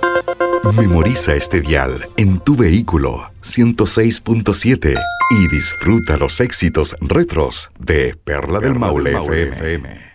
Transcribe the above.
Memoriza este dial en tu vehículo 106.7 y disfruta los éxitos retros de Perla del Maule FM.